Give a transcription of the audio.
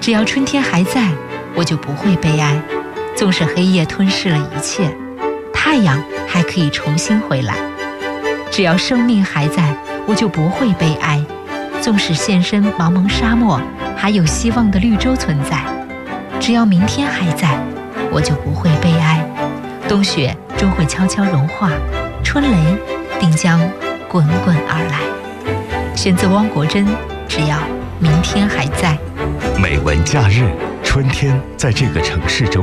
只要春天还在，我就不会悲哀。纵使黑夜吞噬了一切，太阳还可以重新回来。只要生命还在，我就不会悲哀。纵使现身茫茫沙漠，还有希望的绿洲存在。只要明天还在，我就不会悲哀。冬雪终会悄悄融化，春雷定将滚滚而来。选择汪国真，只要明天还在。 美文假日，春天在这个城市中